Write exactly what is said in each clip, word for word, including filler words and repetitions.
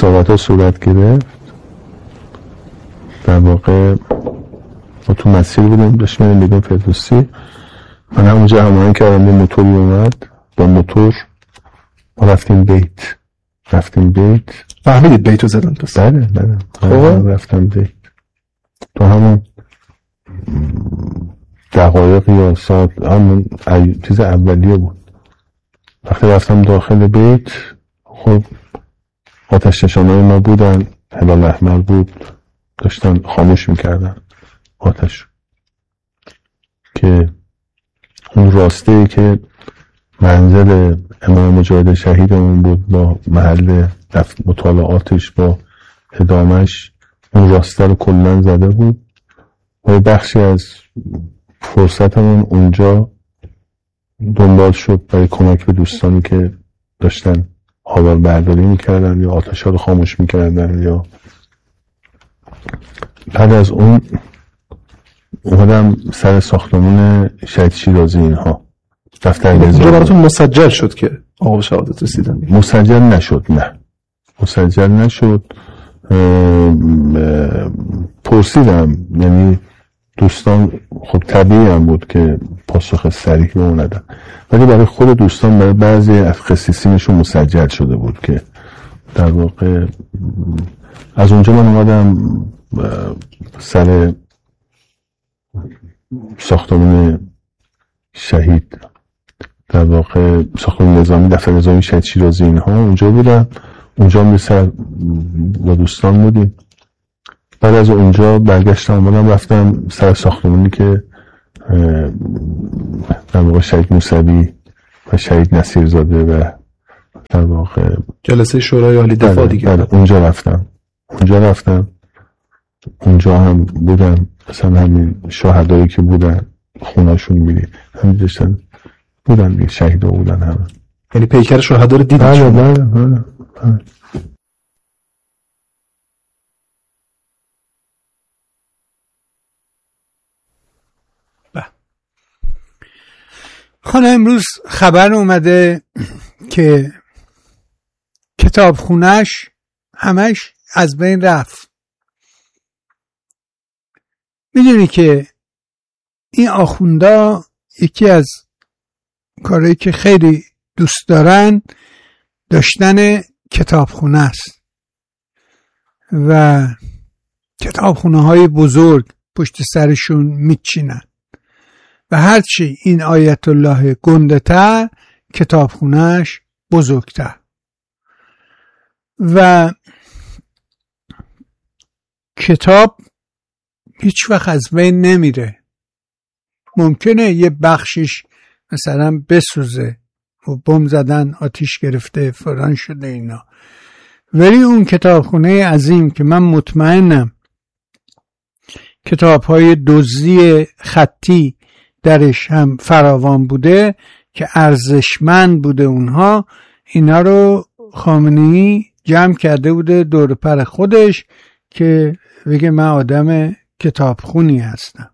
مسابقات ها صورت گرفت. در واقع ما تو مسیر بودیم، داشتیم میدون فردوسی. من همونجا هماهنگ کردم، یه موتوری اومد با موتور ما رفتیم بیت رفتیم بیت فهمیدید بیت رو زدن پس؟ بله بله خب رفتم بیت. تو همون دقایق یا ساعت همون چیز اولیه بود. وقتی رفتم داخل بیت، خب آتش نشانای ما بودن، هلال احمر بود، داشتن خاموش میکردن آتش، که اون راسته‌ای که منزل امام مجاهد شهیدمون بود با محل مطالعاتش با ادامش، اون راسته رو کلن زده بود و بخشی از فرصتمون اونجا دنبال شد برای کمک به دوستانی که داشتن آوار برداری میکردن یا آتش ها رو خاموش میکردن. یا بعد از اون اومدم سر ساختمون شهید شیرازی، اینها دفتر اینجا براتون مسجل شد که آقا به شهادت رسیدن؟ مسجل نشد، نه مسجل نشد. پرسیدم، یعنی دوستان خب طبیعی هم بود که پاسخ صریح به اون ندن، ولی برای خود دوستان برای بعضی از خصیصینشون مسجل شده بود که در واقع از اونجا من اومدم سر ساختمان شهید، در واقع ساختمان نظامی، دفتر نظامی شهید شیرازی، اینها اونجا بودم. اونجا هم سر با دوستان بودیم. بعد از اونجا برگشتم بودم رفتم سر ساختمانی که در واقع شهید موسوی و شهید نصیرزاده و در واقع جلسه شورای عالی دفاع دیگه. بله اونجا رفتم اونجا رفتم اونجا هم بودم، مثلا همین شهدایی که بودن خونه‌شون میری همین داشتن بودن دیگه، شهیدا بودن همه. یعنی پیکر شهدا رو دیدید؟ بله بله بله بله. خانه امروز خبر اومده که کتابخونه‌اش همش از بین رفت. میدونی که این آخوندا یکی از کارهایی که خیلی دوست دارن داشتن کتابخونه است و کتابخونه های بزرگ پشت سرشون میچینن و هرچی این آیت الله گنده تر کتابخونهش بزرگتر. و کتاب هیچ وقت از بین نمیره. ممکنه یه بخشش مثلا بسوزه و بم زدن آتیش گرفته فران شده اینا، ولی اون کتابخونه عظیم که من مطمئنم کتاب‌های دزدی خطی درش هم فراوان بوده که ارزشمند بوده، اونها اینا رو خامنه‌ای جمع کرده بوده دور پر خودش که بگه من آدم کتابخونی هستم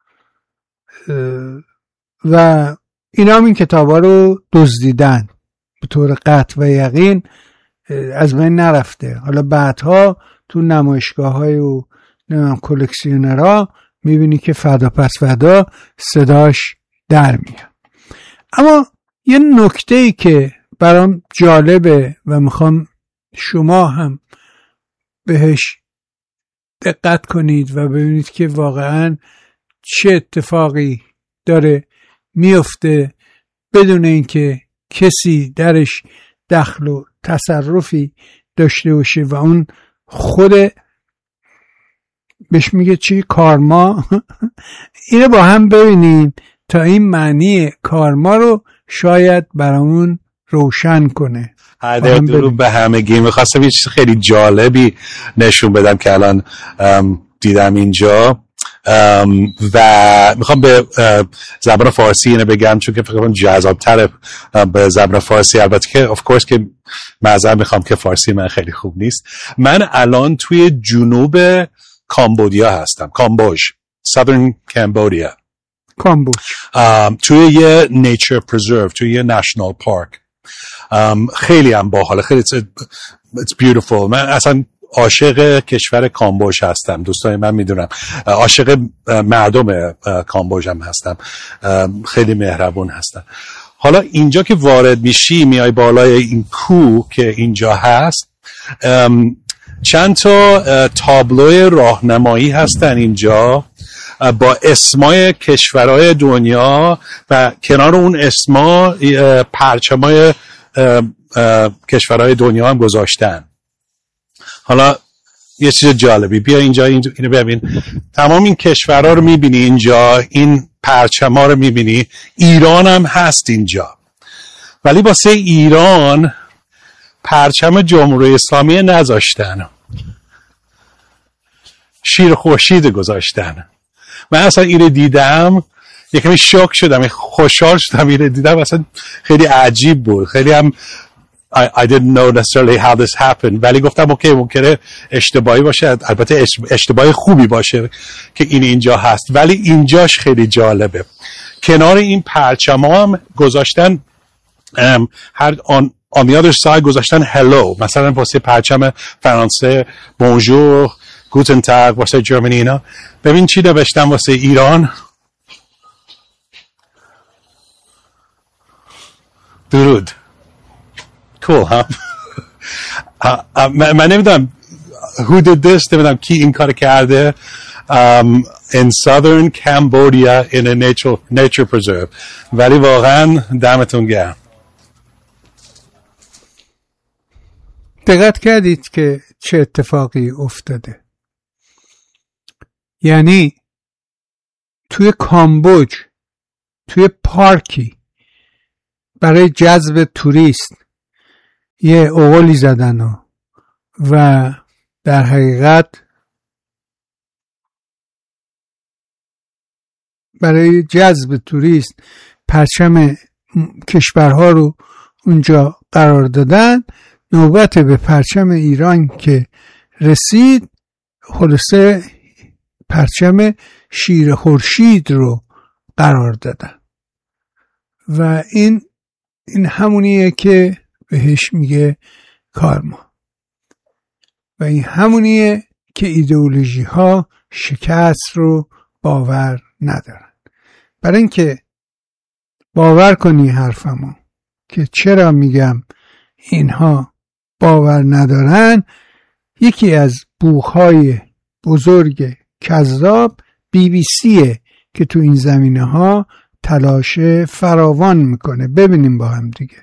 و اینا هم این کتابا رو دزدیدن به طور قطع و یقین، از بین نرفته. حالا بعدها تو نمایشگاه های و کلکسیونرها میبینی که فدا پس فدا صداش در میاد. اما یه نکته ای که برام جالبه و میخوام شما هم بهش دقت کنید و ببینید که واقعا چه اتفاقی داره میفته بدون اینکه کسی درش دخل و تصرفی داشته باشه و اون خود بهش میگه چی؟ کارما. اینو با هم ببینیم تا این معنی کارما رو شاید برامون روشن کنه. هر درود به همگی. میخواستم یه چیز خیلی جالبی نشون بدم که الان دیدم اینجا و میخوام به زبان فارسی اینو بگم چون که فکر کنم جذاب‌تره به زبان فارسی. البته که of course که معذرت میخوام که فارسی من خیلی خوب نیست. من الان توی جنوب کامبودیا هستم، کامبوج، Southern Cambodia. کامبوج توی یه نیچر پرزرو، توی یه نشنال پارک خیلی هم باحال، خیلی it's beautiful. من اصلا عاشق کشور کامبوج هستم، دوستای من میدونم، عاشق مردم کامبوج هم هستم، خیلی مهربون هستن. حالا اینجا که وارد میشی، میای بالای این کوه که اینجا هست، چند تا تابلوی راهنمایی هستن اینجا با اسمای کشورهای دنیا و کنار اون اسما پرچمای کشورهای دنیا هم گذاشتن. حالا یه چیز جالبی، بیا اینجا اینو ببین، تمام این کشورها رو میبینی اینجا، این پرچما رو میبینی، ایران هم هست اینجا، ولی واسه ایران پرچم جمهوری اسلامی نذاشتن، شیر خورشید گذاشتن. من اصلا اینو دیدم یکمی شوک شدم، خوشحال شدم اینو دیدم، اصلا خیلی عجیب بود، خیلی هم I, I didn't know necessarily how this happened، ولی گفتم اوکی ممکنه اشتباهی باشه، البته اشتباهی خوبی باشه که این اینجا هست، ولی اینجاش خیلی جالبه. کنار این پرچما هم گذاشتن هر on, on the other side گذاشتن hello، مثلا واسه پرچم فرانسه bonjour guten tag، واسه جرمنی اینا. ببین چی نوشتن واسه ایران، درود. cool huh من نمیدونم who did this، نمیدونم کی این کار کرده. um, in southern Cambodia in a nature, nature preserve، ولی واقعا دمتون گرم. دقت کردید که چه اتفاقی افتاده؟ یعنی توی کامبوج، توی پارکی برای جذب توریست یه اوغلی زدن و, و در حقیقت برای جذب توریست پرچم کشورها رو اونجا قرار دادن. نوبت به پرچم ایران که رسید، خلاصه پرچم شیر خورشید رو قرار دادن و این این همونیه که بهش میگه کارما و این همونیه که ایدئولوژی ها شکست رو باور ندارن. برای اینکه باور کنی حرفمو که چرا میگم اینها باور ندارن، یکی از بوخهای بزرگ کذاب بی بی سیه که تو این زمینه ها تلاش فراوان میکنه. ببینیم با هم دیگه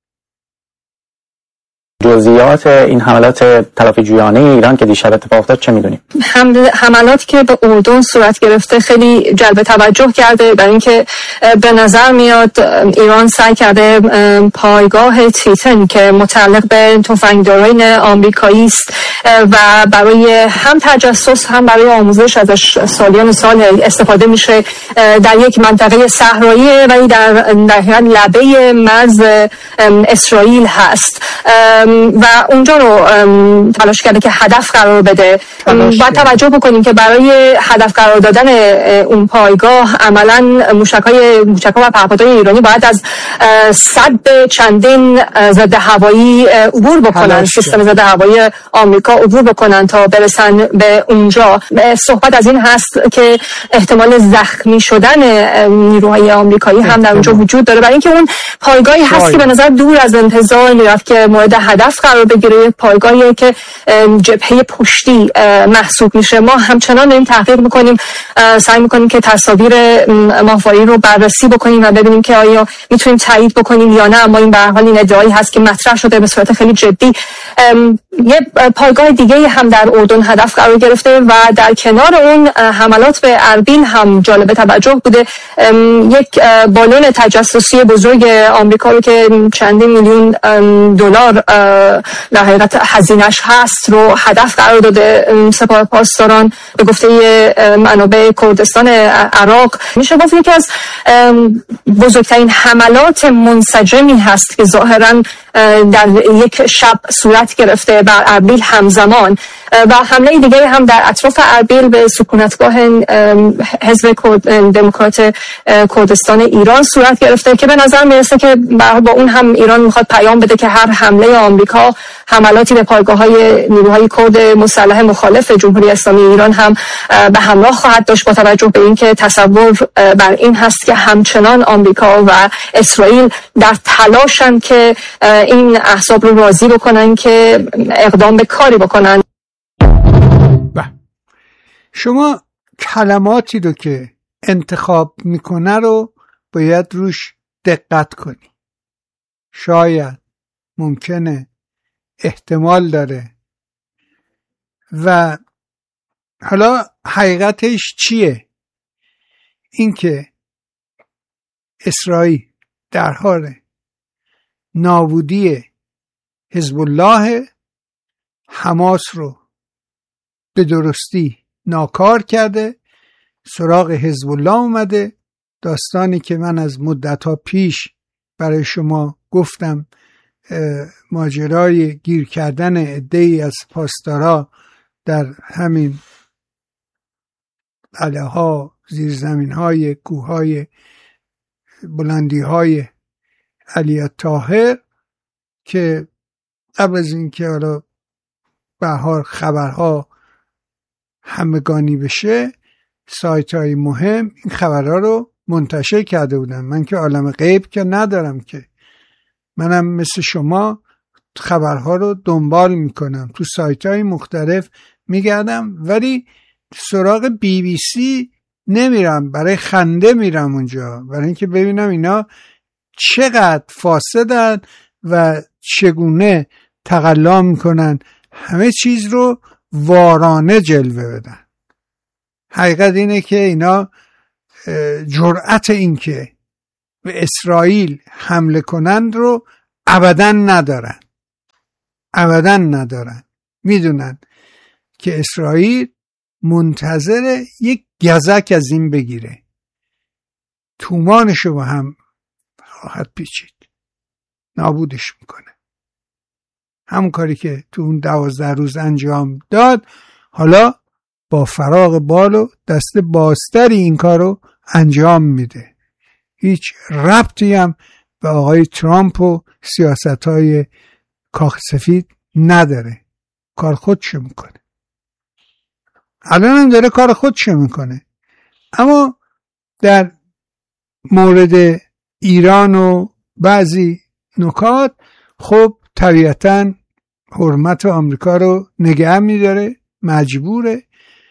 جزئیات این حملات تلافی جویانه ایران که دیشب اتفاق افتاد چه میدونیم؟ حملاتی که به اردن صورت گرفته خیلی جلب توجه کرده، برای اینکه به نظر میاد ایران سعی کرده پایگاه تیتن که متعلق به تفنگداران آمریکایی است و برای هم تجسس هم برای آموزش ازش سالیان سال استفاده میشه، در یک منطقه صحرایی ولی در در لبه مرز اسرائیل هست و اونجا رو تلاش کرده که هدف قرار بده. باید توجه بکنیم که برای هدف قرار دادن اون پایگاه عملاً موشک‌های موشک‌ها و پهپادهای ایرانی باید از صد چندین ضد هوایی عبور بکنن، سیستم ضد هوایی آمریکا عبور بکنن تا برسن به اونجا. صحبت از این هست که احتمال زخمی شدن نیروهای آمریکایی هم در اونجا وجود داره، برای اینکه اون پایگاهی هست که به نظر دور از انتظار میاد که مورد هدف قرار بگیره، پایگاهی که جبهه پشتی محسوب میشه. ما همچنان داریم تحقیق میکنیم، سعی میکنیم که تصاویر ماهواری رو بررسی بکنیم و ببینیم که آیا میتونیم تایید بکنیم یا نه، اما این به هر حال این ادعایی هست که مطرح شده به صورت خیلی جدی. یه پایگاه دیگه هم در اردن هدف قرار گرفته و در کنار اون حملات به اربیل هم جالب توجه بوده. یک بالون تجسسی بزرگ آمریکا رو که چندین میلیون دلار در حقیقت هزینه‌اش هست رو هدف قرار داده سپاه پاسداران. به گفته منابع کردستان عراق میشه گفت یکی از بزرگترین حملات منسجمی هست که ظاهراً در یک شب صورت گرفته بر اربیل همزمان، و حمله دیگه هم در اطراف اربیل به سکونتگاه حزب دموکرات کردستان ایران صورت گرفته که به نظر میرسه که با اون هم ایران میخواد پیام بده که هر حمله آمریکا حملاتی به پایگاه‌های نیروهای کرد مسلح مخالف جمهوری اسلامی ایران هم به همراه خواهد داشت، با توجه به اینکه تصور بر این هست که همچنان آمریکا و اسرائیل در تلاشن که این احزاب رو راضی بکنن که اقدام به کاری بکنن. شما کلماتی رو که انتخاب میکنه رو باید روش دقت کنی. شاید، ممکنه، احتمال داره. و حالا حقیقتش چیه؟ اینکه اسرائیل در حال نابودی حزب الله، حماس رو به درستی ناکار کرده، سراغ حزب الله اومده. داستانی که من از مدت‌ها پیش برای شما گفتم، ماجرای گیر کردن عده‌ای از پاسدارا در همین علیها، زیرزمین‌های، کوه‌های، بلندی‌های علی طاهر، که قبل از اینکه حالا بهار خبرها همگانی بشه، سایت های مهم این خبرها رو منتشر کرده بودن. من که عالم غیب که ندارم، که منم مثل شما خبرها رو دنبال میکنم، تو سایت های مختلف میگردم، ولی سراغ بی بی سی نمیرم. برای خنده میرم اونجا، برای اینکه ببینم اینا چقدر فاسدن و چگونه تقلا میکنن همه چیز رو وارانه جلوه بدن. حقیقت اینه که اینا جرأت این که به اسرائیل حمله کنند رو ابداً ندارن، ابداً ندارن. میدونن که اسرائیل منتظر یک گزک از این بگیره، تومانشو با هم خواهد پیچید، نابودش میکنه. همون کاری که تو اون دوازده روز انجام داد، حالا با فراغ بال و دست بازتری این کارو انجام میده. هیچ ربطی هم به آقای ترامپ و سیاستهای کاخ سفید نداره. کار خودشو میکنه. الان هم داره کار خودشو میکنه. اما در مورد ایران و بعضی نکات، خب طبیعتاً حرمت آمریکا رو نگه میداره، مجبوره،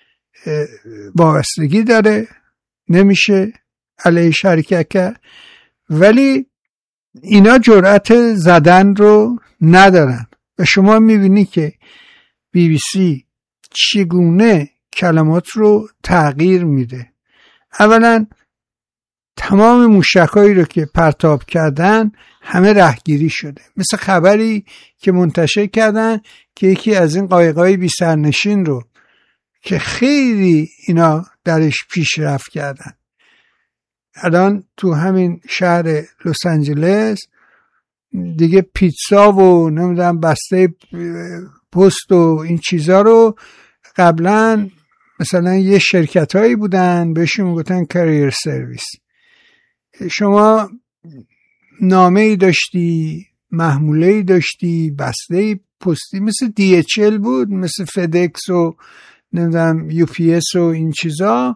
وابستگی داره، نمیشه علیه حرکت کرد. ولی اینا جرأت زدن رو ندارن. و شما میبینی که بی بی سی چگونه کلمات رو تغییر میده. اولا تمام موشکایی رو که پرتاب کردن همه رهگیری شده. مثل خبری که منتشر کردن که یکی از این قایقای بی سرنشین رو که خیلی اینا درش پیشرفت کردن، الان تو همین شهر لس آنجلس دیگه پیتزا و نمیدونم بسته پست و این چیزا رو قبلا مثلا یه شرکت هایی بودن بهشون میگفتن کریر سرویس. شما نامه ای داشتی، محموله ای داشتی، بسته ای پستی، مثل دی اچ ال بود، مثل فدکس و نمیدونم یو پی اس و این چیزا.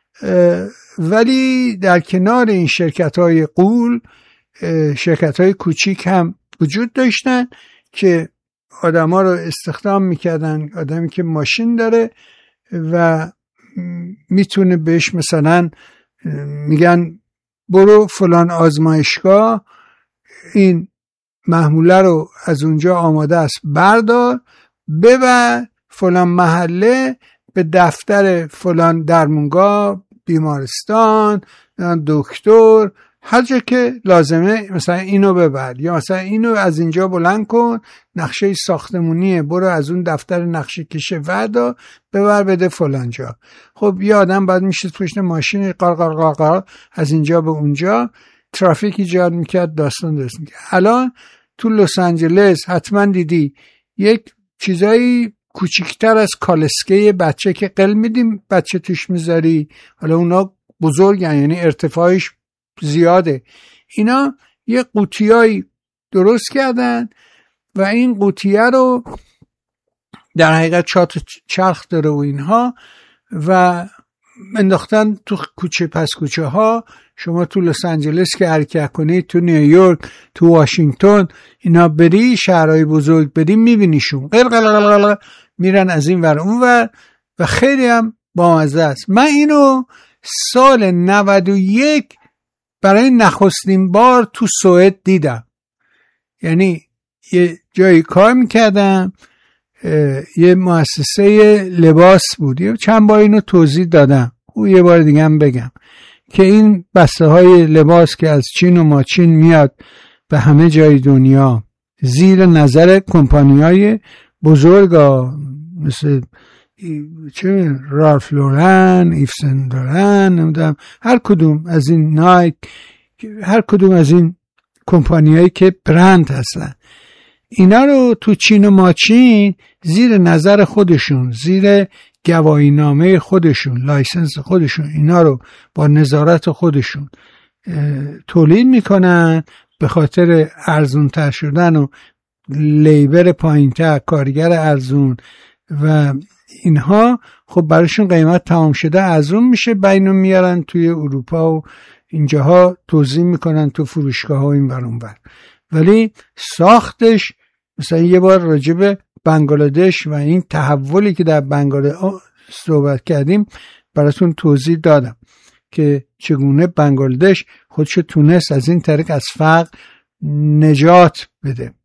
ولی در کنار این شرکت های غول، شرکت های کوچیک هم وجود داشتن که آدم ها رو استخدام میکردن. آدمی که ماشین داره و میتونه بهش مثلا میگن برو فلان آزمایشگاه، این محموله رو از اونجا آماده است بردار، ببر فلان محله به دفتر فلان درمونگاه، بیمارستان، دکتر، هر جا که لازمه مثلا اینو ببر یا مثلا اینو از اینجا بلند کن، نقشه ساختمونیه برو از اون دفتر نقشه کشه وردا ببر بده فلان جا. خب یه آدم بعد میشه پشت ماشین قار قار قار قار از اینجا به اونجا، ترافیک ایجاد میکرد، داستان درست میکرد. الان تو لس آنجلس حتما دیدی یک چیزایی کوچیکتر از کالسکه بچه که قل میدیم بچه توش میذاری، حالا اونا بزرگن یعنی ارتفاعش زیاده، اینا یه قوطیایی درست کردن و این قوطیه رو در حقیقت چات چرخ داره و اینها و انداختن تو کوچه پس کوچه ها. شما تو لس آنجلس که حرکت کنی، تو نیویورک، تو واشنگتن، اینا بری شهرهای بزرگ بری میبینیشون قل قل قل قل میرن از این ور اون ور و خیلی هم بامزه است. من اینو سال نود و یک برای نخستین بار تو سوئد دیدم. یعنی یه جایی کار میکردم، یه مؤسسه لباس بود، یه چند بار اینو توضیح دادم، او یه بار دیگه هم بگم که این بسته های لباس که از چین و ماچین میاد به همه جای دنیا زیر نظر کمپانی های بزرگ ها مثل چه رالف لورن، ایف سن لورن، نمیدونم هر کدوم از این، نایک، هر کدوم از این کمپانی هایی که برند هستن، اینا رو تو چین و ماچین زیر نظر خودشون، زیر گواهینامه خودشون، لایسنس خودشون، اینا رو با نظارت خودشون تولید میکنن به خاطر ارزون تر شدن و لیبر پایین تر، کارگر ارزون و اینها. خب براشون قیمت تمام شده ارزون میشه، بینو میارن توی اروپا و اینجاها توزیع میکنن تو فروشگاه ها این ور اون ور. ولی ساختش مثلا یه بار راجب بنگلادش و این تحولی که در بنگلادش صحبت کردیم براتون توضیح دادم که چگونه بنگلادش خودشو تونست از این طریق از فقر نجات بده.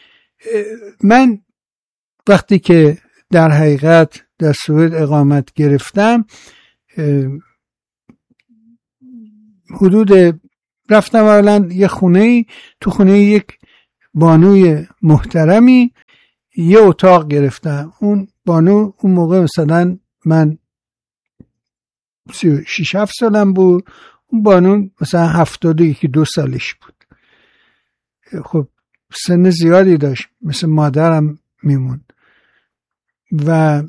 من وقتی که در حقیقت در سوئد اقامت گرفتم، حدود رفتم اولا یه خونه، تو خونه یک بانوی محترمی یه اتاق گرفتم. اون بانو اون موقع مثلا من شش هفت سالم بود، اون بانو مثلا هفتاد و یکی دو سالش بود. خب سن زیادی داشت، مثل مادرم میمون و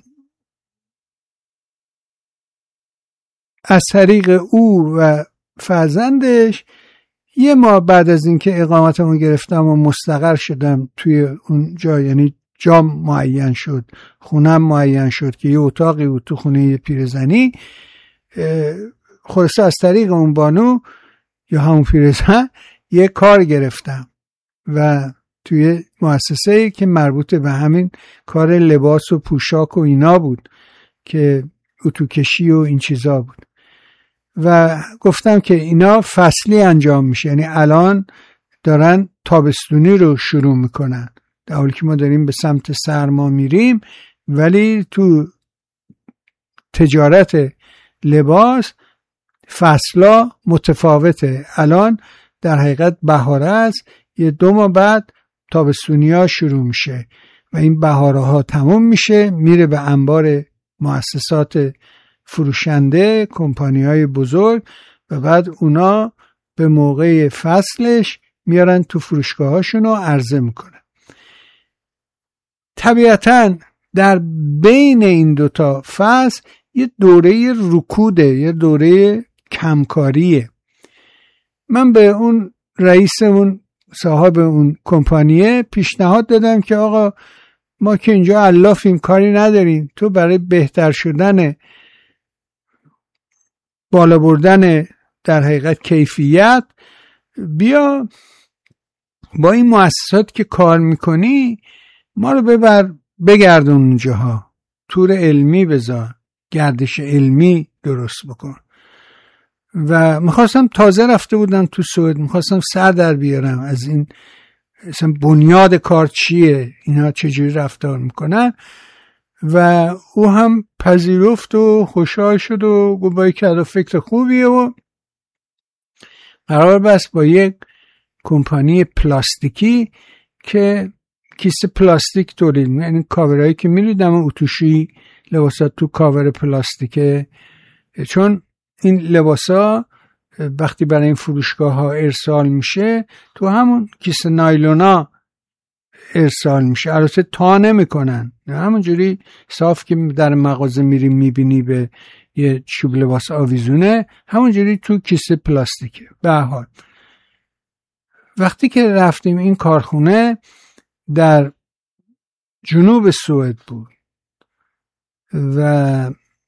از طریق او و فرزندش یه ماه بعد از اینکه اقامتمو گرفتم و مستقر شدم توی اون جا، یعنی جام معین شد، خونم معین شد که یه اتاقی بود تو خونه یه پیرزنی، خلاصه از طریق اون بانو یا همون پیرزن یه کار گرفتم و توی مؤسسه‌ای که مربوط به همین کار لباس و پوشاک و اینا بود که اتوکشی و این چیزا بود و گفتم که اینا فصلی انجام میشه، یعنی الان دارن تابستونی رو شروع میکنن در حالی که ما داریم به سمت سرما میریم، ولی تو تجارت لباس فصلا متفاوته. الان در حقیقت بهاره است، یه دو ماه بعد تابستونی ها شروع میشه و این بهاره ها تموم میشه، میره به انبار مؤسسات فروشنده، کمپانی های بزرگ و بعد اونا به موقع فصلش میارن تو فروشگاه هاشون رو عرضه میکنن. طبیعتاً در بین این دوتا فصل یه دوره رکوده، یه دوره کمکاریه. من به اون رئیس اون صاحب اون کمپانیه پیشنهاد دادم که آقا ما که اینجا علافیم کاری نداریم، تو برای بهتر شدن بالا بردن در حقیقت کیفیت بیا با این مؤسسات که کار میکنی ما رو ببر بگردون اونجاها، تور علمی بذار، گردش علمی درست بکن. و میخواستم، تازه رفته بودم تو سوئد، میخواستم سر در بیارم از این مثلا بنیاد کار چیه، اینا چجوری رفتار میکنن و او هم پذیرفت و خوشحال شد و گفت باید کرد و فکر خوبیه و قرار بست با یک کمپانی پلاستیکی که کیسه پلاستیک تولید می‌کنه، یعنی کاورایی که می‌ریدم اتوشی لباسات تو کاور پلاستیکه، چون این لباسا وقتی برای این فروشگاه ها ارسال میشه تو همون کیسه نایلونا ارسال میشه، البته تا نمیکنن، همونجوری صاف که در مغازه میری میبینی به یه چوب لباس آویزونه، همونجوری تو کیسه پلاستیکه. به هر حال وقتی که رفتیم این کارخونه در جنوب سوئد بود و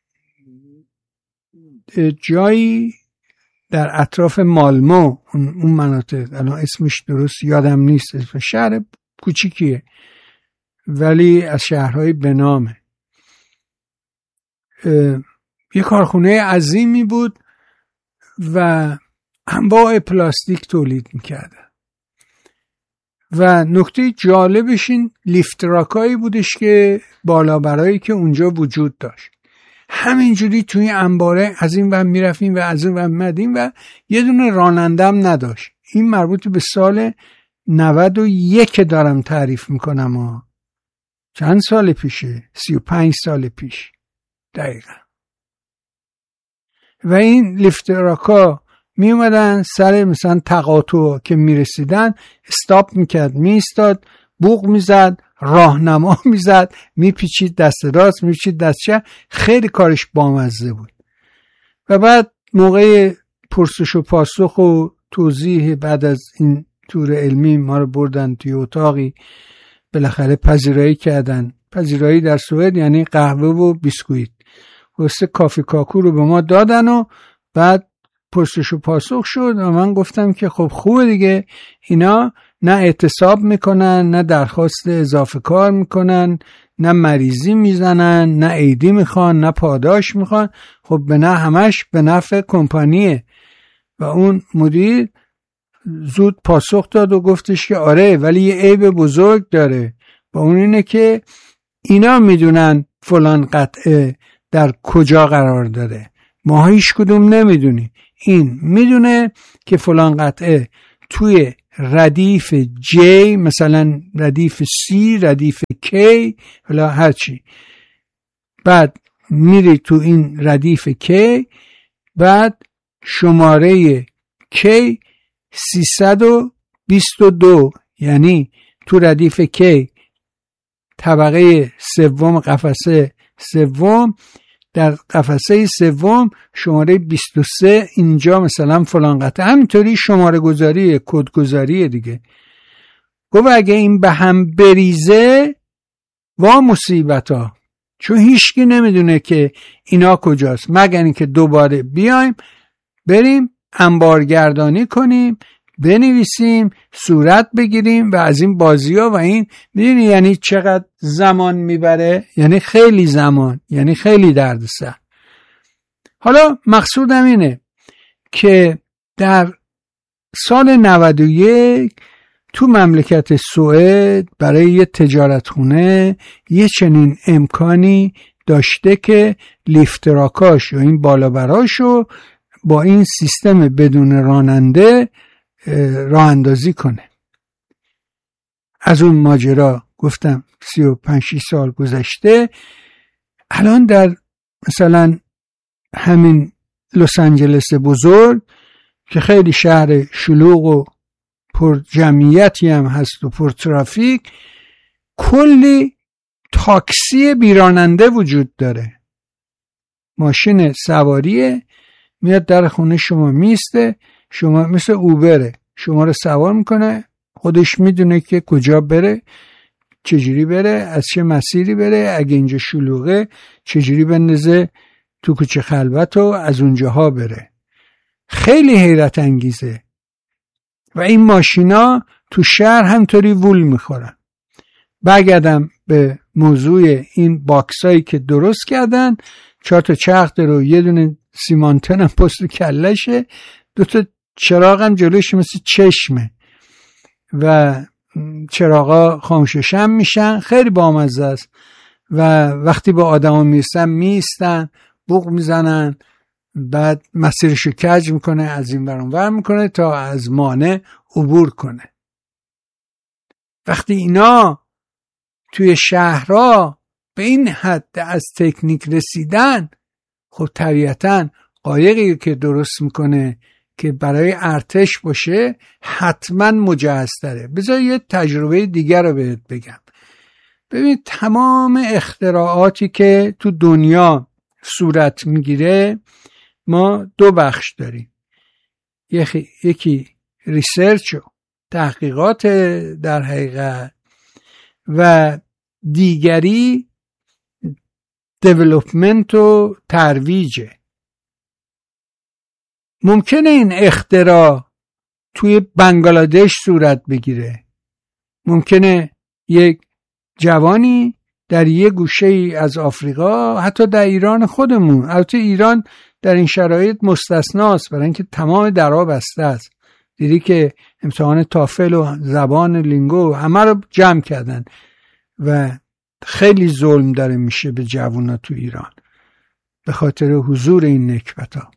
جایی در اطراف مالمو، اون مناطق الان اسمش درست یادم نیست، اسم شهر کوچیکیه ولی از شهرهای بنامه. یه کارخونه عظیمی بود و انواع پلاستیک تولید میکردن و نکته جالبش این لیفت راکایی بودش که بالا برایی که اونجا وجود داشت. همینجوری توی انباره از این ور میرفتیم و از این ور میمدیم و یه دونه رانندم نداشت. این مربوط به سال نود و یک دارم تعریف میکنم ها. چند سال پیشه؟ سی و پنج سال پیش دقیقا. و این لیفت راکا می اومدن سر مثلا تقاطع که می رسیدن استاپ میکرد، می ایستاد، بوق میزد، راهنما میزد، میپیچید دست راست، میپیچید دست چپ. خیلی کارش بامزه بود. و بعد موقع پرسش و پاسخ و توضیح بعد از این تور علمی ما رو بردن توی اتاقی، بالاخره پذیرایی کردن. پذیرایی در سوئد یعنی قهوه و بیسکویت. واسه کافی کاکو رو به ما دادن و بعد پرسش و پاسخ شد و من گفتم که خب خوبه دیگه، اینا نه اعتصاب میکنن، نه درخواست اضافه کار میکنن، نه مریضی میزنن، نه عیدی میخوان، نه پاداش میخوان. خب به نه همش به نفع کمپانیه. و اون مدیر زود پاسخ داد و گفتش که آره ولی یه عیب بزرگ داره، و اون اینه که اینا میدونن فلان قطعه در کجا قرار داره، ما هیچ کدوم نمیدونی. این میدونه که فلان قطعه توی ردیف جی، مثلا ردیف سی، ردیف کی، حالا هرچی، بعد میری تو این ردیف کی، بعد شماره کی سیصد و بیست و دو، یعنی تو ردیف کی طبقه سوم قفسه سوم، در قفسه سوم شماره بیست و سه، اینجا مثلا فلان قطعه. همینطوری شماره گذاری، کد گذاری دیگه. گفت اگه این به هم بریزه وا مصیبتا، چون هیچکی نمیدونه که اینا کجاست مگر اینکه دوباره بیایم بریم انبارگردانی کنیم، بنویسیم، صورت بگیریم و از این بازی ها. و این میدونی یعنی چقدر زمان میبره؟ یعنی خیلی زمان، یعنی خیلی دردسر. حالا مقصودم اینه که در سال نود و یک تو مملکت سوئد برای یه تجارتخونه یه چنین امکانی داشته که لیفت راکاش و این بالا براشو با این سیستم بدون راننده راه اندازی کنه. از اون ماجرا گفتم سی و پنج شش سال گذشته. الان در مثلا همین لس آنجلس بزرگ که خیلی شهر شلوغ و پر جمعیتی هم هست و پر ترافیک، کلی تاکسی بیراننده وجود داره. ماشین سواریه، میاد در خونه شما میسته، شما مثل اوبره، شما رو سوار میکنه، خودش میدونه که کجا بره، چجوری بره، از چه مسیری بره، اگه اینجا شلوغه چجوری بندازه تو کوچه خلوت و از اونجاها بره. خیلی حیرت انگیزه. و این ماشینا تو شهر همطوری وول میخورن. برگردم به موضوع این باکسایی که درست کردن، چهار تا چرخ داره، یه دونه سیمانتن هم پشت کلشه، دو تا چراغ هم جلوش مثل چشمه و چراغا خاموش و شم میشن. خیلی بامزه است. و وقتی با آدما میرسن میستن، بوق میزنن بعد مسیرشو کج میکنه، از این ور اون ور میکنه تا از مانع عبور کنه. وقتی اینا توی شهرها به این حد از تکنیک رسیدن، خب طبیعتاً قایقی که درست میکنه که برای ارتش باشه حتما مجهزتره. بذار یه تجربه دیگر رو بهت بگم. ببین تمام اختراعاتی که تو دنیا صورت میگیره ما دو بخش داریم، یکی, یکی ریسرچ و تحقیقات در حقیقت و دیگری دیولپمنت و ترویجه. ممکنه این اختراع توی بنگلادش صورت بگیره، ممکنه یک جوانی در یک گوشه ای از آفریقا، حتی در ایران خودمون، البته ایران در این شرایط مستثناست برای اینکه تمام درها بسته است. دیدی که امتحان تافل و زبان لینگو همه رو جمع کردن و خیلی ظلم داره میشه به جوونا تو ایران به خاطر حضور این نکبت‌ها.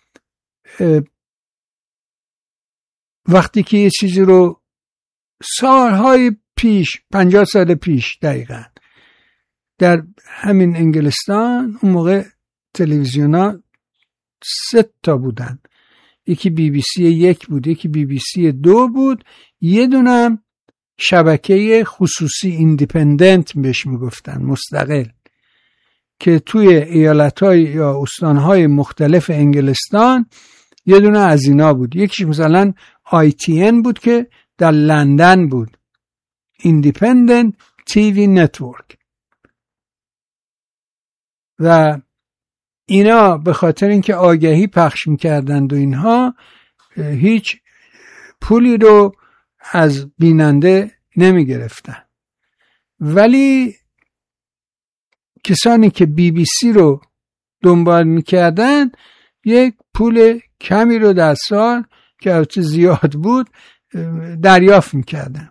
وقتی که یه چیزی رو سالهای پیش، پنجاه سال پیش دقیقاً در همین انگلستان، اون موقع تلویزیونا سه تا بودن، یکی بی بی سی یک بود، یکی بی بی سی دو بود، یه دونم شبکه خصوصی ایندیپندنت بهش میگفتن، مستقل، که توی ایالت‌های یا استان‌های مختلف انگلستان یه دونه از اینا بود. یکیش مثلا آی تی ان بود که در لندن بود، ایندیپندنت تیوی نتورک. و اینا به خاطر اینکه آگهی پخش میکردند و اینها هیچ پولی رو از بیننده نمیگرفتن، ولی کسانی که بی بی سی رو دنبال میکردن یک پول کمی رو در سال که البته زیاد بود دریافت میکردن.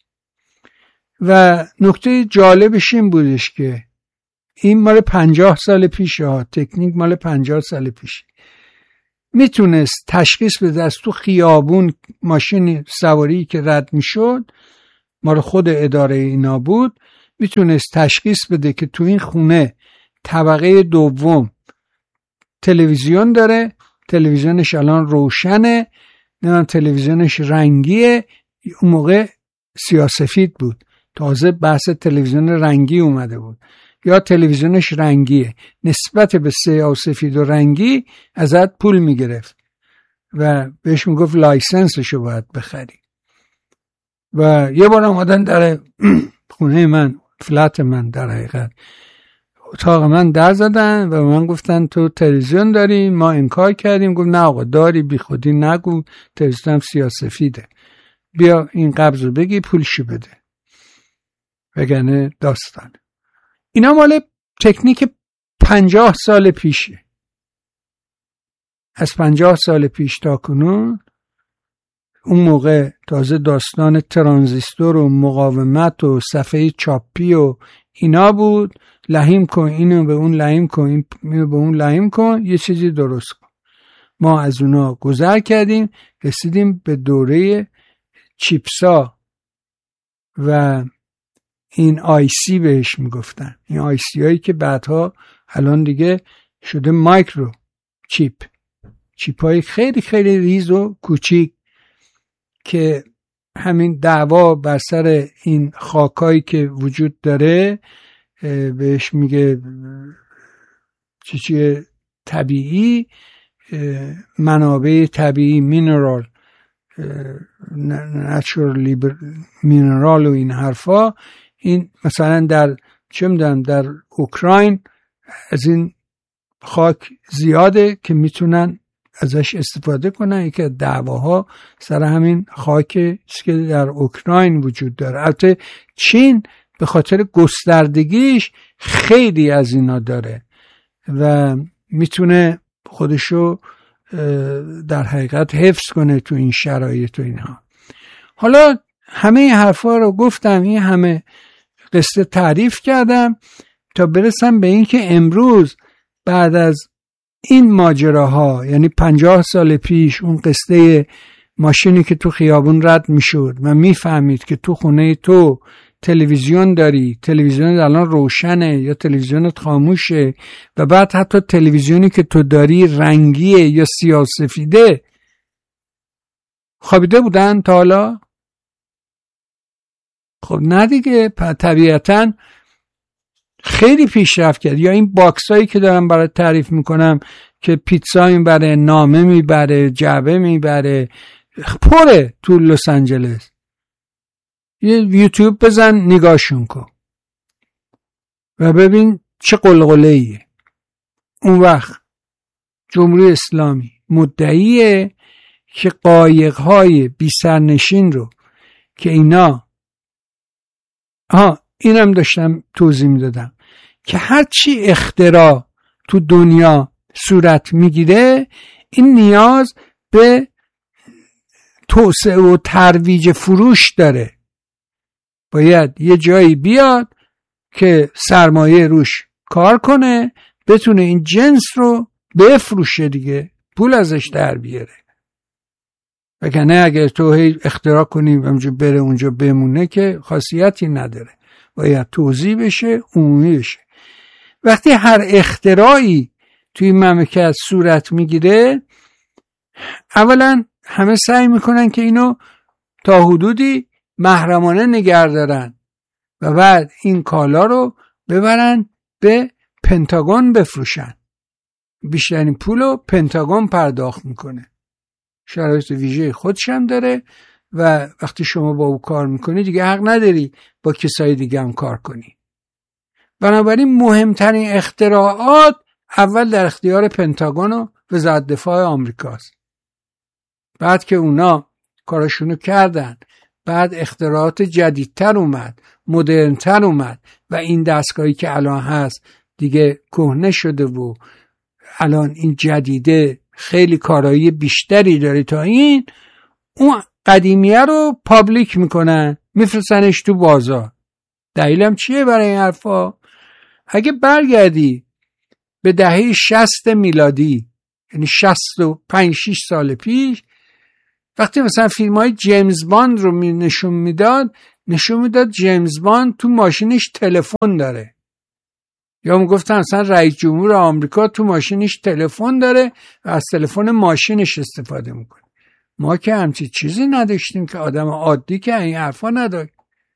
و نکته جالبش این بودش که این مال پنجاه سال پیشه ها، تکنیک مال پنجاه سال پیشه. میتونست تشخیص بده از تو خیابون ماشین سواری که رد میشد، مال خود اداره اینا بود، میتونست تشخیص بده که تو این خونه طبقه دوم تلویزیون داره، تلویزیونش الان روشنه، نمیدونم تلویزیونش رنگیه. اون موقع سیاه‌سفید بود، تازه بحث تلویزیون رنگی اومده بود، یا تلویزیونش رنگیه، نسبت به سیاه و سفید و رنگی ازت پول میگرفت و بهش میگفت لایسنسشو باید بخری. و یه بار اومدن در خونه من، فلت من، در حقیقت اتاق من در زدن و من گفتن تو تلویزیون داری؟ ما انکار کردیم. گفت نه آقا داری، بی خودی نگو، تلویزیونم سیاه سفیده، بیا این قبضو بگی پولشو بده وگرنه داستان. اینا مال تکنیک پنجاه سال پیشه. از پنجاه سال پیش تا کنون، اون موقع تازه داستان ترانزیستور و مقاومت و صفحه چاپی و اینا بود، لحیم کن اینو به اون لحیم کن، اینو به اون لحیم کن، یه چیزی درست کن. ما از اونا گذر کردیم، رسیدیم به دوره چیپسا و این آی سی بهش میگفتن، این آی سی هایی که بعدها الان دیگه شده مایکرو چیپ، چیپ های خیلی خیلی ریز و کوچیک که همین دعوا بر سر این خاکایی که وجود داره بهش میگه چی چی طبیعی، منابع طبیعی، مینرال، نچرال مینرال و این حرفا. این مثلا در چه میدونم در اوکراین از این خاک زیاده که میتونن ازش استفاده کنن. یکی از دعواها سر همین خاک که در اوکراین وجود داره. البته چین به خاطر گستردگیش خیلی از اینا داره و میتونه خودشو در حقیقت حفظ کنه تو این شرایط و اینها. حالا همه این حرفا رو گفتم، این همه قصه تعریف کردم تا برسم به این که امروز بعد از این ماجراها، یعنی پنجاه سال پیش اون قصه ماشینی که تو خیابون رد میشد و میفهمید که تو خونه تو تلویزیون داری، تلویزیون الان روشنه یا تلویزیونت خاموشه، و بعد حتی تلویزیونی که تو داری رنگیه یا سیاه سفیده. خوابیده بودن تا حالا؟ خب نه دیگه. طبیعتاً خیلی پیشرفت کرد. یا این باکس هایی که دارم برای تعریف میکنم که پیتزا میبره، نامه میبره، جعبه میبره، پره تو لس آنجلس. یه یوتیوب بزن نگاهشون کن و ببین چه قلقله ایه. اون وقت جمهوری اسلامی مدعیه که قایق‌های بی سرنشین رو که اینا ها اینم داشتم توضیح میدادم که هرچی اختراع تو دنیا صورت میگیره این نیاز به توسعه و ترویج فروش داره. باید یه جایی بیاد که سرمایه روش کار کنه، بتونه این جنس رو بفروشه دیگه، پول ازش در بیاره. وگرنه اگه تو هی اختراع کنی اونجا بره اونجا بمونه که خاصیتی نداره. باید توزیع بشه، عمومی بشه. وقتی هر اختراعی توی مملکت صورت میگیره، اولا همه سعی میکنن که اینو تا حدودی محرمانه نگه دارن و بعد این کالا رو ببرن به پنتاگون بفروشن. بیشترین پول رو پنتاگون پرداخت میکنه. شرایط ویژه خودش هم داره و وقتی شما با او کار میکنی دیگه حق نداری با کسای دیگه هم کار کنی. بنابراین مهمترین اختراعات اول در اختیار پنتاگون و وزارت دفاع آمریکاست. بعد که اونا کارشونو کردن، بعد اختراعات جدیدتر اومد، مدرنتر اومد و این دستگاهی که الان هست دیگه کهنه شده و الان این جدیده خیلی کارایی بیشتری داره تا این. اون قدیمیه رو پابلیک میکنن، میفرستنش تو بازار. دلیلم چیه برای این حرفا؟ اگه برگردی به دهه شصت میلادی، یعنی شصت و پنج شش سال پیش، وقتی مثلا فیلم های جیمز باند رو می نشون میداد، نشون میداد جیمز باند تو ماشینش تلفن داره، یا میگفتن مثلا رئیس جمهور آمریکا تو ماشینش تلفن داره و از تلفن ماشینش استفاده میکنه. ما که همچی چیزی نداشتیم، که آدم عادی که این حرفا نداره.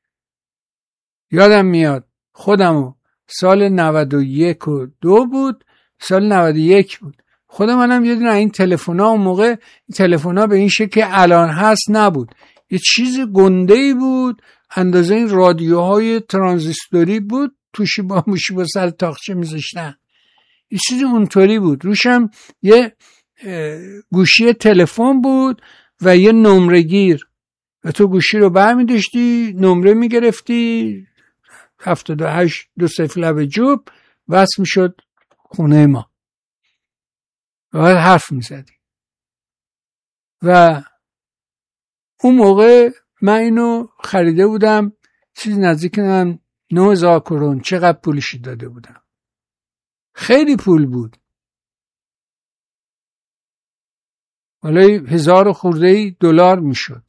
یادم میاد خودمو سال نود و یک و دو بود، سال نود و یک بود، خودم منم یه دونه این تلفن‌ها اون موقع، این تلفن‌ها به این شکل که الان هست نبود، یه چیز گنده‌ای بود اندازه این رادیوهای ترانزیستوری بود، توشی با موشی با سر تاقچه میذاشتن، یه چیز اونطوری بود. روشم یه گوشی تلفن بود و یه نمره گیر و تو گوشی رو برمی‌داشتی، نمره میگرفتی، هفتاد و هشت دو صفر لب جوب وصل میشد خونه ما و باید حرف میزدی. و اون موقع من اینو خریده بودم چیز نزدیک نه هزار کرون. چقدر پولشی داده بودم؟ خیلی پول بود، ولی هزار خورده دلار میشد.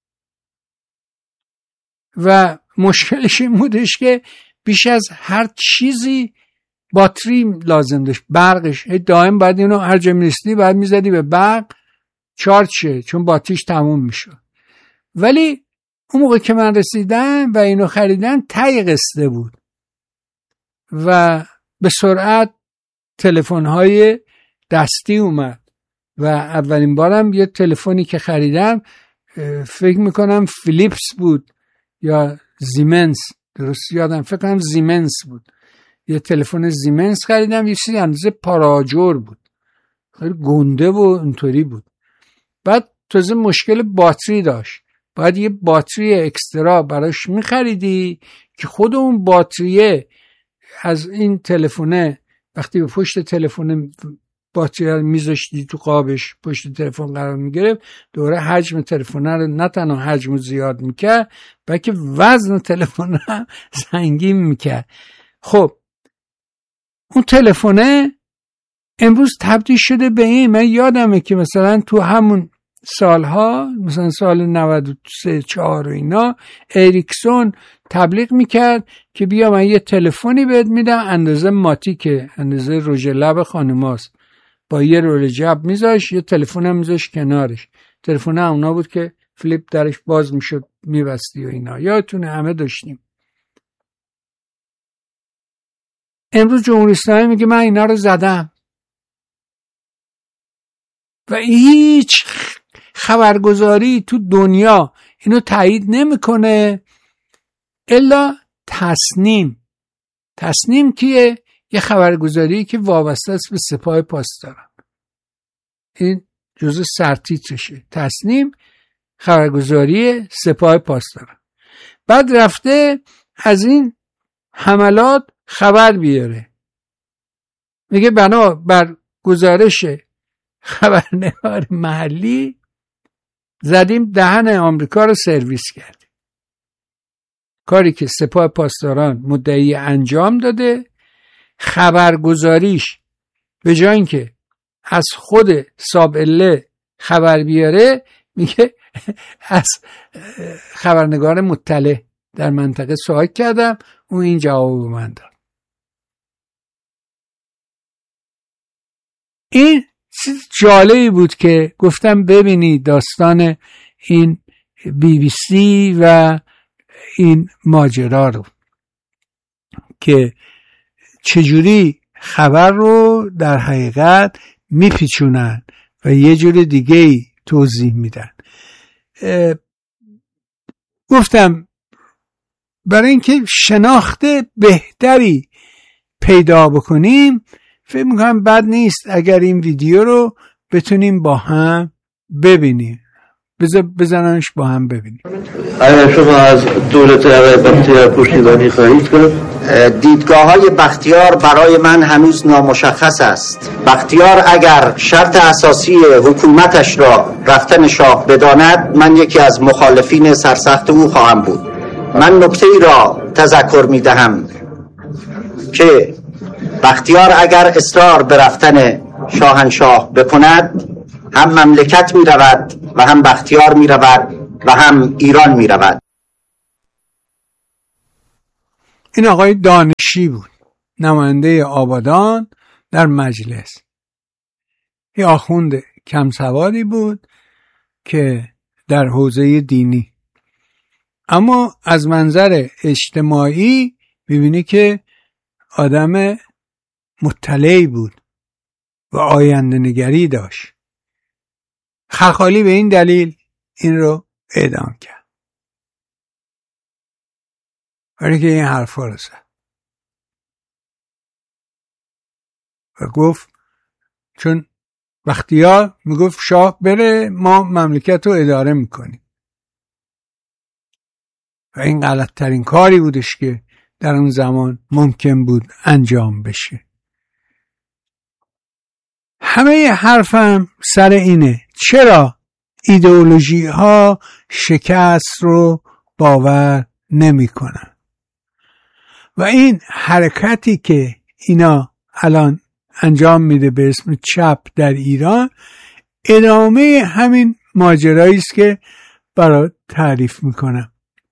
و مشکلش این بودش که بیش از هر چیزی باتری لازم داشت، برقش دائم باید اینو هر جا میرسیدی باید میزدی به برق چارج شه، چون باتریش تموم میشد. ولی اون موقع که من رسیدم و اینو خریدم ته قسطه بود و به سرعت تلفن‌های دستی اومد و اولین بارم یه تلفنی که خریدم فکر میکنم فیلیپس بود یا زیمنس، درست یادم فکر کنم زیمنس بود. یه تلفن زیمنس خریدم، یه چیزی اندازه پاراجور بود، خیلی گنده و اینطوری بود. بعد تازه مشکل باتری داشت، باید یه باتری اکسترا براش میخریدی که خود اون باتریه از این تلفنه وقتی به پشت تلفن باتری رو میذاشتی تو قابش پشت تلفن قرار میگرفت، دوره حجم تلفن رو نه تنها حجم زیاد میکرد بلکه وزن تلفن رو سنگین میکرد. خب اون تلفنه امروز تبدیل شده به این. من یادمه که مثلا تو همون سالها، مثلا سال نود و سه چهار و اینا، اریکسون تبلیغ میکرد که بیا من یه تلفنی بهت میدم اندازه ماتی، که اندازه رژ لب خانماست، با یه رول جب میذاش، یه تلفن هم میذاش کنارش. تلفن اونا بود که فلیپ درش باز میشد میبستی و اینا، یادتونه همه داشتیم. امروز جمهوری اسلامی میگه من اینا رو زدم و هیچ خبرگزاری تو دنیا اینو تایید نمیکنه الا تصنیم. تصنیم کیه؟ یه خبرگزاری که وابسته است به سپاه پاسداران. این جزء سرتیترشه. تصنیم خبرگزاری سپاه پاسداران. بعد رفته از این حملات خبر بیاره. میگه بنا بر گزارش خبرنگار محلی زدیم دهن آمریکا رو سرویس کردیم. کاری که سپاه پاسداران مدعی انجام داده، خبرگزاریش به جای اینکه از خود سابله خبر بیاره، میگه از خبرنگار مطلع در منطقه سوال کردم، اون این جواب من داد. این چیز جالبی بود که گفتم ببینی داستان این بی بی سی و این ماجرا رو که چجوری خبر رو در حقیقت میپیچونن و یه جور دیگه ای توضیح میدن. گفتم برای اینکه شناخت بهتری پیدا بکنیم، فکر میکنم بد نیست اگر این ویدیو رو بتونیم با هم ببینیم. بذار بزننش با هم ببینیم. آیا شما از دولت آقای بختیار پشتیبانی خواهید کرد؟ دیدگاه های بختیار برای من هنوز نامشخص است. بختیار اگر شرط اساسی حکومتش را رفتن شاه بداند، من یکی از مخالفین سرسخت او خواهم بود. من نکته ای را تذکر می دهم که بختیار اگر اصرار به رفتن شاهنشاه بکند، هم مملکت می رود و هم بختیار می رود و هم ایران می رود. این آقای دانشی بود، نماینده آبادان در مجلس. یه آخوند کم سوادی بود که در حوزه دینی، اما از منظر اجتماعی ببینی که آدم مطلعی بود و آینده نگری داشت. خلخالی به این دلیل این رو اعدام کرد، برای که این حرفا رو زد و گفت چون بختیار میگفت شاه بره ما مملکت رو اداره میکنیم و این غلط ترین کاری بودش که در اون زمان ممکن بود انجام بشه. همه حرفم سر اینه چرا ایدئولوژی ها شکست رو باور نمی کنن و این حرکتی که اینا الان انجام میده به اسم چپ در ایران ادامه همین ماجرایی است که برات تعریف میکنم.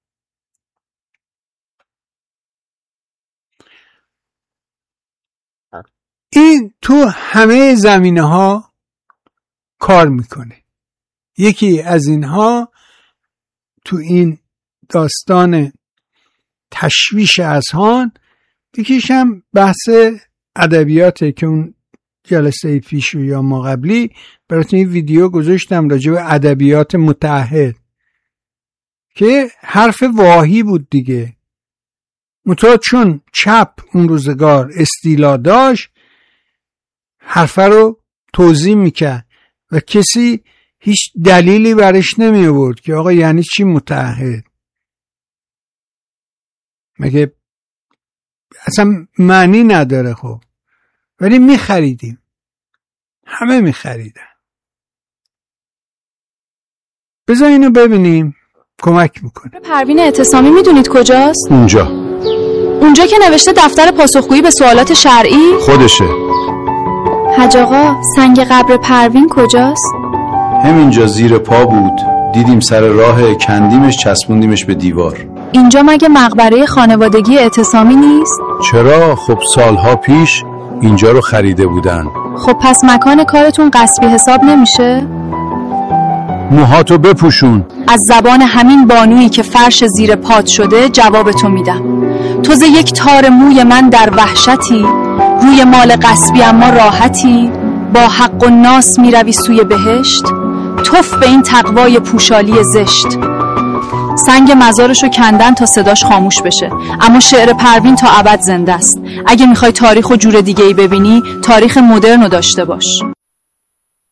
این تو همه زمینه ها کار میکنه. یکی از اینها تو این داستان تشویش اذهان، یکیش هم بحث ادبیاته که اون جلسه پیش یا ما قبلی براتون این ویدیو گذاشتم راجع به ادبیات متعهد که حرف واهی بود دیگه. متأ چون چپ اون روزگار استیلا داشت حرف رو توضیح میکرد و کسی هیچ دلیلی برش نمی آورد که آقا یعنی چی متعهد، مگه اصلا معنی نداره. خب ولی میخریدیم، همه میخریدن. بذار اینو ببینیم، کمک میکنه. پروین اعتصامی میدونید کجاست؟ اونجا اونجا که نوشته دفتر پاسخگویی به سوالات شرعی؟ خودشه. حاج آقا، سنگ قبر پروین کجاست؟ همینجا زیر پا بود، دیدیم سر راه، کندیمش، چسبوندیمش به دیوار. اینجا مگه مقبره خانوادگی اعتصامی نیست؟ چرا؟ خب سالها پیش اینجا رو خریده بودن. خب پس مکان کارتون غصبی حساب نمیشه؟ موهاتو بپوشون. از زبان همین بانویی که فرش زیر پات شده جوابتو میدم. تو ز یک تار موی من در وحشتی، روی مال غصبی اما راحتی، با حق و ناس میروی سوی بهشت، توف به این تقوای پوشالی زشت. سنگ مزارشو کندن تا صداش خاموش بشه، اما شعر پروین تا ابد زنده است. اگه میخوای تاریخو جور دیگه ای ببینی، تاریخ مدرنو داشته باش.